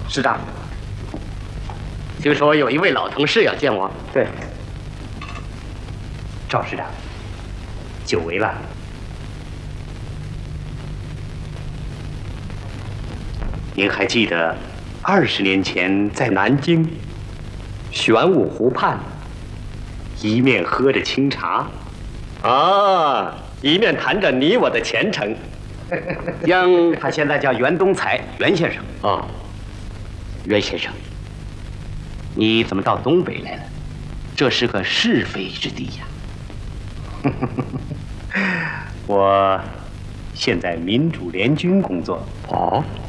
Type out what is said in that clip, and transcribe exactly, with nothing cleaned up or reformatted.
师长， 听说有一位老同事要见我。 对，赵师长，久违了。您还记得二十年前在南京玄武湖畔，一面喝着清茶，啊，一面谈着你我的前程。 将他现在叫袁东才，袁先生。 哦， 袁先生，你怎么到东北来了？这是个是非之地呀。 我现在民主联军工作。 哦，